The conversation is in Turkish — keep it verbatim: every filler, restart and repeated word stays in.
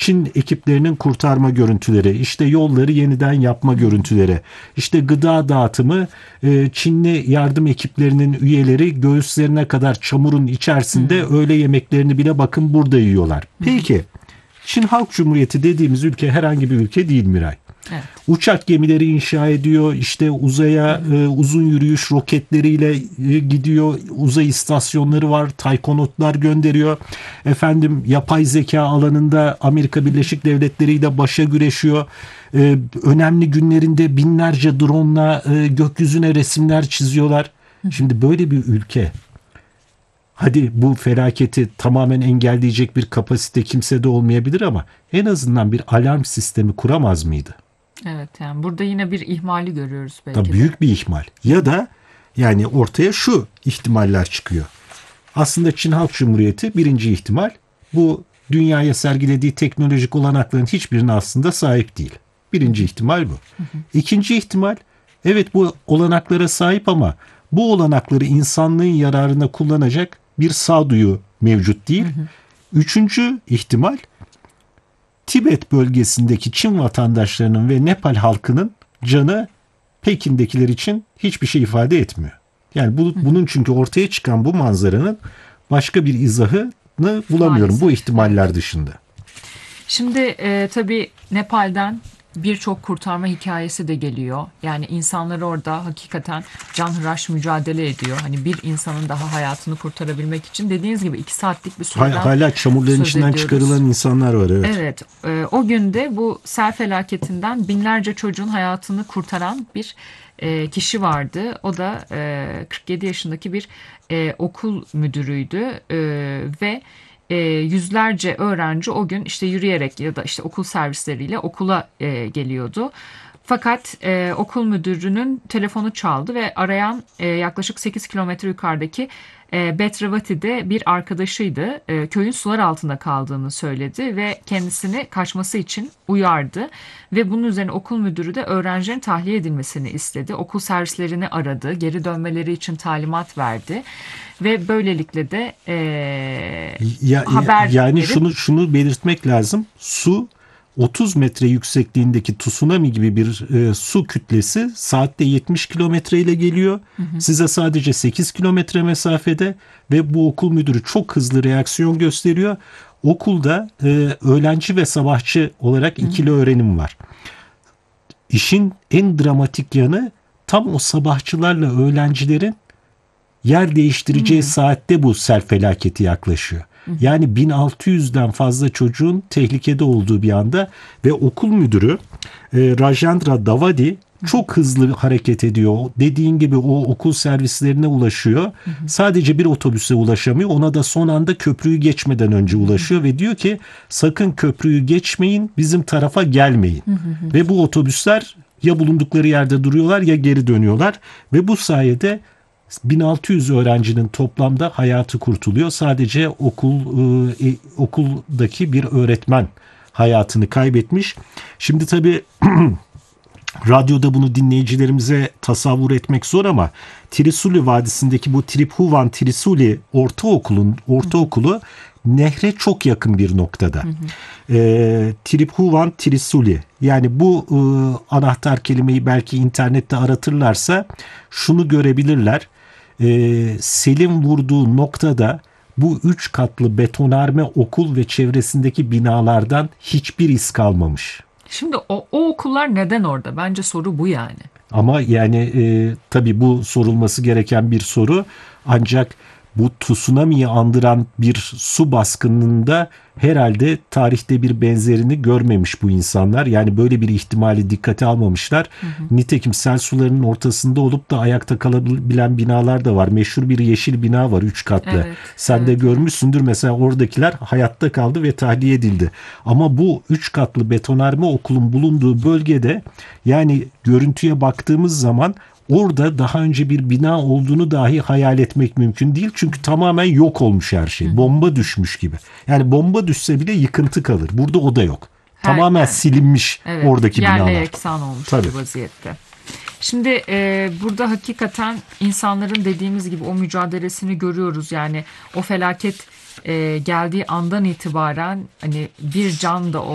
Çin ekiplerinin kurtarma görüntüleri, işte yolları yeniden yapma görüntüleri, işte gıda dağıtımı, Çinli yardım ekiplerinin üyeleri göğüslerine kadar çamurun içerisinde hmm. öğle yemeklerini bile bakın burada yiyorlar. Peki Çin Halk Cumhuriyeti dediğimiz ülke herhangi bir ülke değil Miray. Evet. Uçak gemileri inşa ediyor, işte uzaya e, uzun yürüyüş roketleriyle e, gidiyor, uzay istasyonları var, taykonotlar gönderiyor. Efendim yapay zeka alanında Amerika Birleşik Devletleri ile başa güreşiyor. E, önemli günlerinde binlerce drone'la e, gökyüzüne resimler çiziyorlar. Şimdi böyle bir ülke, hadi bu felaketi tamamen engelleyecek bir kapasite kimsede olmayabilir ama en azından bir alarm sistemi kuramaz mıydı? Evet, yani burada yine bir ihmali görüyoruz belki Tabii de. Büyük bir ihmal. Ya da yani ortaya şu ihtimaller çıkıyor. Aslında Çin Halk Cumhuriyeti birinci ihtimal, bu dünyaya sergilediği teknolojik olanakların hiçbirine aslında sahip değil. Birinci ihtimal bu. Hı hı. İkinci ihtimal, evet bu olanaklara sahip ama bu olanakları insanlığın yararına kullanacak bir sağduyu mevcut değil. Hı hı. Üçüncü ihtimal, Tibet bölgesindeki Çin vatandaşlarının ve Nepal halkının canı Pekin'dekiler için hiçbir şey ifade etmiyor. Yani bu, bunun çünkü ortaya çıkan bu manzaranın başka bir izahını bulamıyorum maalesef bu ihtimaller dışında. Şimdi e, tabii Nepal'den birçok kurtarma hikayesi de geliyor. Yani insanlar orada hakikaten canhıraş mücadele ediyor. Hani bir insanın daha hayatını kurtarabilmek için dediğiniz gibi iki saatlik bir süreden hala çamurların içinden ediyoruz. Çıkarılan insanlar var. Evet. Evet. E, o günde bu sel felaketinden binlerce çocuğun hayatını kurtaran bir e, kişi vardı. O da e, kırk yedi yaşındaki bir e, okul müdürüydü e, ve E, yüzlerce öğrenci o gün işte yürüyerek ya da işte okul servisleriyle okula e, geliyordu. Fakat e, okul müdürünün telefonu çaldı ve arayan e, yaklaşık sekiz kilometre yukarıdaki e, Betravati'de bir arkadaşıydı. E, köyün sular altında kaldığını söyledi ve kendisini kaçması için uyardı. Ve bunun üzerine okul müdürü de öğrencilerin tahliye edilmesini istedi. Okul servislerini aradı, geri dönmeleri için talimat verdi. Ve böylelikle de e, ya, haber yani verip, şunu şunu belirtmek lazım. Su otuz metre yüksekliğindeki tsunami gibi bir e, su kütlesi saatte yetmiş kilometre ile geliyor. Hı hı. Size sadece sekiz kilometre mesafede ve bu okul müdürü çok hızlı reaksiyon gösteriyor. Okulda e, öğlenci ve sabahçı olarak ikili hı hı. öğrenim var. İşin en dramatik yanı, tam o sabahçılarla öğrencilerin yer değiştireceği hmm. saatte bu sel felaketi yaklaşıyor. Hmm. Yani bin altı yüzden fazla çocuğun tehlikede olduğu bir anda ve okul müdürü e, Rajendra Davadi çok hızlı hareket ediyor. Dediğin gibi o okul servislerine ulaşıyor. Hmm. Sadece bir otobüse ulaşamıyor. Ona da son anda köprüyü geçmeden önce ulaşıyor hmm. ve diyor ki sakın köprüyü geçmeyin, bizim tarafa gelmeyin. Hmm. Ve bu otobüsler ya bulundukları yerde duruyorlar ya geri dönüyorlar ve bu sayede bin altı yüz öğrencinin toplamda hayatı kurtuluyor. Sadece okul e, okuldaki bir öğretmen hayatını kaybetmiş. Şimdi tabii radyoda bunu dinleyicilerimize tasavvur etmek zor ama Trisuli Vadisi'ndeki bu Tribhuvan Trisuli ortaokulun ortaokulu nehre çok yakın bir noktada. Hı hı. E, Tribhuvan Trisuli, yani bu e, anahtar kelimeyi belki internette aratırlarsa şunu görebilirler. E, selin vurduğu noktada bu üç katlı betonarme okul ve çevresindeki binalardan hiçbir iz kalmamış. Şimdi o, o okullar neden orada? Bence soru bu yani. Ama yani e, tabii bu sorulması gereken bir soru. Ancak bu tsunami'yi andıran bir su baskınında herhalde tarihte bir benzerini görmemiş bu insanlar. Yani böyle bir ihtimali dikkate almamışlar. Hı hı. Nitekim sel sularının ortasında olup da ayakta kalabilen binalar da var. Meşhur bir yeşil bina var, üç katlı. Evet, Sen evet. de görmüşsündür mesela, oradakiler hayatta kaldı ve tahliye edildi. Ama bu üç katlı betonarme okulun bulunduğu bölgede, yani görüntüye baktığımız zaman orada daha önce bir bina olduğunu dahi hayal etmek mümkün değil. Çünkü tamamen yok olmuş her şey. Bomba düşmüş gibi. Yani bomba düşse bile yıkıntı kalır. Burada o da yok. Her, tamamen yani silinmiş evet, oradaki yerle binalar. Yerle eksan olmuş bir vaziyette. Şimdi e, burada hakikaten insanların dediğimiz gibi o mücadelesini görüyoruz. Yani o felaket e, geldiği andan itibaren hani bir can da